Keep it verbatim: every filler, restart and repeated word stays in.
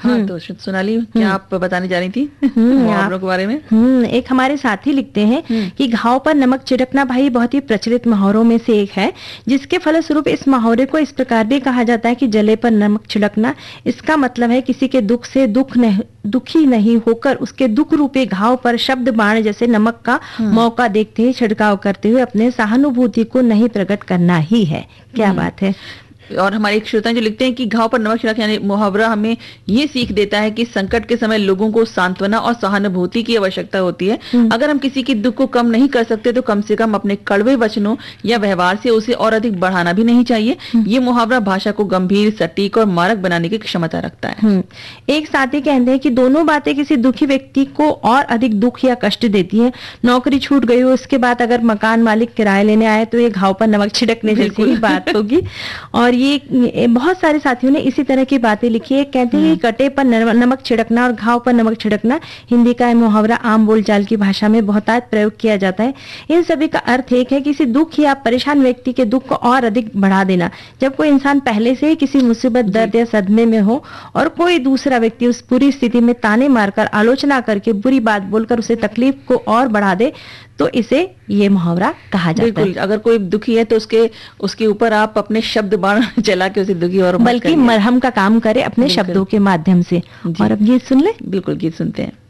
हाँ, तो सोनाली क्या आप बताने जा रही थी मुहावरों के बारे में? हम्म एक हमारे साथी लिखते हैं कि घाव पर नमक छिड़कना भाई बहुत ही प्रचलित मुहावरों में से एक है, जिसके फलस्वरूप इस मुहावरे को इस प्रकार भी कहा जाता है कि जले पर नमक छिड़कना। इसका मतलब है किसी के दुख से दुख नहीं दुखी नहीं होकर उसके दुख रूपी घाव पर शब्द बाण जैसे नमक का मौका देखते ही छिड़काव करते हुए अपने सहानुभूति को नहीं प्रकट करना ही है। क्या बात है। और हमारे एक श्रोता जो लिखते हैं कि घाव पर नमक छिड़कना यानी मुहावरा हमें ये सीख देता है कि संकट के समय लोगों को सांत्वना और सहानुभूति की आवश्यकता होती है। अगर हम किसी के दुख को कम नहीं कर सकते तो कम से कम अपने कड़वे वचनों या व्यवहार से उसे और अधिक बढ़ाना भी नहीं चाहिए। ये मुहावरा भाषा को गंभीर, सटीक और मारक बनाने की क्षमता रखता है। एक साथी कहते हैं कि दोनों बातें किसी दुखी व्यक्ति को और अधिक दुख या कष्ट देती है। नौकरी छूट गई हो, उसके बाद अगर मकान मालिक किराए लेने आए तो ये घाव पर नमक छिड़कने जैसी ही बात होगी। और ये बहुत सारे साथियों ने इसी तरह की बातें लिखी है। कहते हैं कि कटे पर नमक छिड़कना और घाव पर नमक छिड़कना हिंदी का मुहावरा आम बोलचाल की भाषा में बहुतायत प्रयोग किया जाता है। इन सभी का अर्थ एक है, किसी दुख या परेशान व्यक्ति के दुख को और अधिक बढ़ा देना। जब कोई इंसान पहले से ही किसी मुसीबत, दर्द या सदमे में हो और कोई दूसरा व्यक्ति उस पूरी स्थिति में ताने मारकर, आलोचना करके, बुरी बात बोलकर उसे तकलीफ को और बढ़ा दे तो इसे ये मुहावरा कहा जाता है। बिल्कुल, अगर कोई दुखी है तो उसके उसके ऊपर आप अपने शब्द बाण चला के उसे दुखी और बल्कि मरहम का काम करे अपने शब्दों के माध्यम से। और अब गीत सुन ले। बिल्कुल, गीत सुनते हैं।